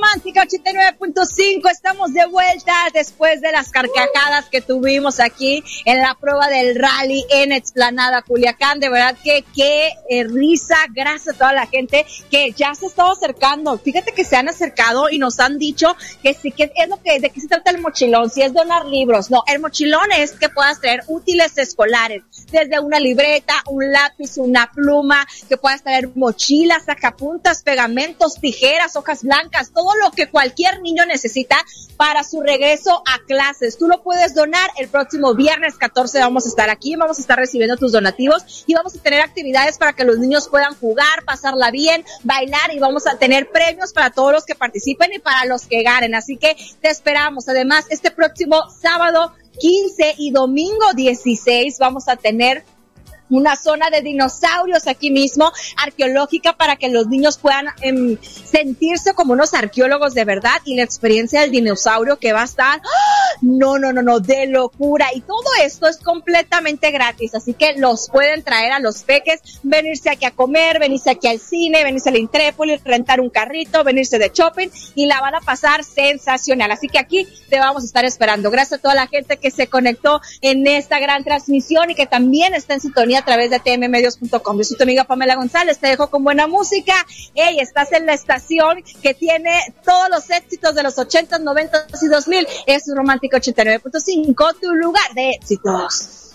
Romántica 89.5, estamos de vuelta después de las carcajadas que tuvimos aquí en la prueba del rally en Explanada Culiacán. De verdad que qué risa, gracias a toda la gente que ya se estaba acercando. Fíjate que se han acercado y nos han dicho que sí, que es lo que, de qué se trata el mochilón, si es donar libros. No, el mochilón es que puedas traer útiles escolares, desde una libreta, un lápiz, una pluma, que puedas traer mochilas, sacapuntas, pegamentos, tijeras, hojas blancas, todo lo que cualquier niño necesita para su regreso a clases. Tú lo puedes donar. El próximo viernes 14 vamos a estar aquí, vamos a estar recibiendo tus donativos y vamos a tener actividades para que los niños puedan jugar, pasarla bien, bailar, y vamos a tener premios para todos los que participen y para los que ganen. Así que te esperamos. Además, este próximo sábado 15 y domingo 16 vamos a tener una zona de dinosaurios aquí mismo, arqueológica, para que los niños puedan sentirse como unos arqueólogos de verdad, y la experiencia del dinosaurio que va a estar, no, de locura, y todo esto es completamente gratis, así que los pueden traer a los peques, venirse aquí a comer, venirse aquí al cine, venirse a la Intrépolis, rentar un carrito, venirse de shopping, y la van a pasar sensacional, así que aquí te vamos a estar esperando. Gracias a toda la gente que se conectó en esta gran transmisión y que también está en sintonía a través de tmmedios.com. Yo soy tu amiga Pamela González, te dejo con buena música. Hey, estás en la estación que tiene todos los éxitos de los 80s, 90s y 2000. Es Romántica 89.5, tu lugar de éxitos.